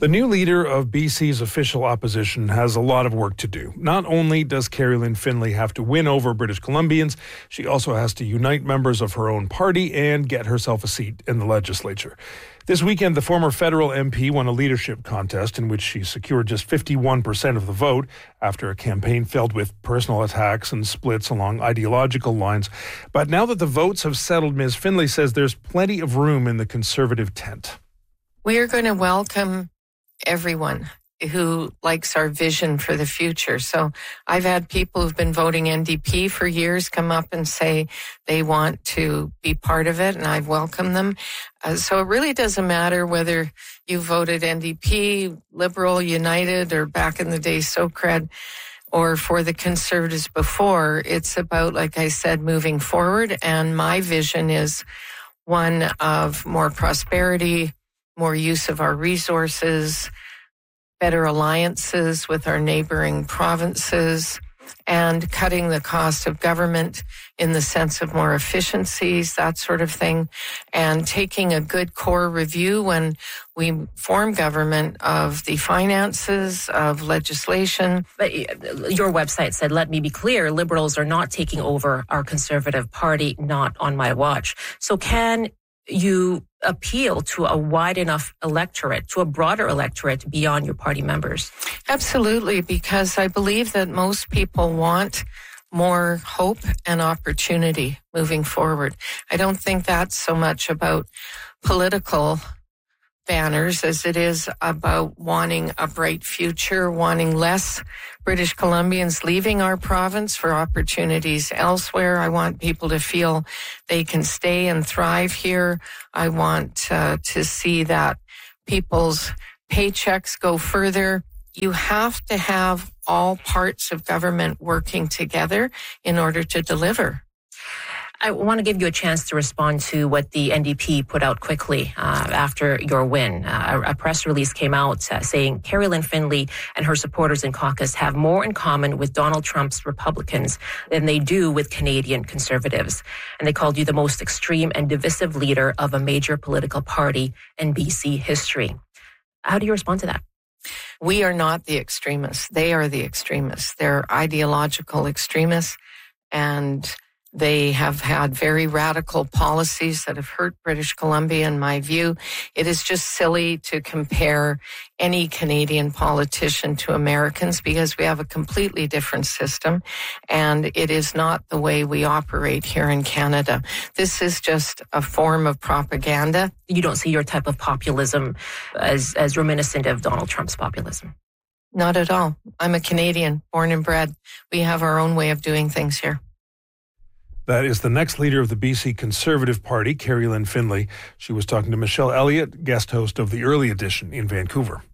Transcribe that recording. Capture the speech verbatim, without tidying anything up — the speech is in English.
The new leader of B C's official opposition has a lot of work to do. Not only does Kerry-Lynne Findlay have to win over British Columbians, she also has to unite members of her own party and get herself a seat in the legislature. This weekend, the former federal M P won a leadership contest in which she secured just fifty-one percent of the vote after a campaign filled with personal attacks and splits along ideological lines. But now that the votes have settled, Miz Findlay says there's plenty of room in the Conservative tent. We are going to welcome everyone who likes our vision for the future. So I've had people who've been voting N D P for years come up and say they want to be part of it, and I've welcomed them. Uh, so it really doesn't matter whether you voted N D P, Liberal, United, or back in the day Socred, or for the Conservatives before. It's about, like I said, moving forward. And my vision is one of more prosperity, more use of our resources, better alliances with our neighboring provinces, and cutting the cost of government in the sense of more efficiencies, that sort of thing, and taking a good core review when we form government of the finances, of legislation. But your website said, let me be clear, Liberals are not taking over our Conservative Party, not on my watch. So can you appeal to a wide enough electorate, to a broader electorate beyond your party members? Absolutely, because I believe that most people want more hope and opportunity moving forward. I don't think that's so much about political banners as it is about wanting a bright future, wanting less British Columbians leaving our province for opportunities elsewhere. I want people to feel they can stay and thrive here. I want uh, to see that people's paychecks go further. You have to have all parts of government working together in order to deliver. I want to give you a chance to respond to what the N D P put out quickly uh, after your win. Uh, a, a press release came out uh, saying Kerry-Lynne Findlay and her supporters in caucus have more in common with Donald Trump's Republicans than they do with Canadian Conservatives. And they called you the most extreme and divisive leader of a major political party in B C history. How do you respond to that? We are not the extremists. They are the extremists. They're ideological extremists, and they have had very radical policies that have hurt British Columbia, in my view. It is just silly to compare any Canadian politician to Americans because we have a completely different system, and it is not the way we operate here in Canada. This is just a form of propaganda. You don't see your type of populism as, as reminiscent of Donald Trump's populism? Not at all. I'm a Canadian, born and bred. We have our own way of doing things here. That is the next leader of the B C Conservative Party, Kerry-Lynne Findlay. She was talking to Michelle Elliott, guest host of the Early Edition in Vancouver.